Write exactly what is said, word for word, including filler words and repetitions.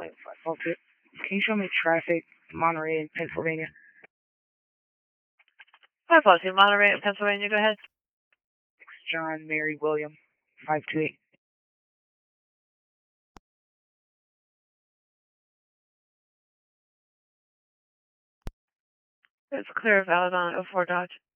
Okay. Can you show me traffic, Monterey, Pennsylvania? five five two, Monterey, Pennsylvania, go ahead. John, Mary, William, five two eight. It's clear, valid on oh four Dodge.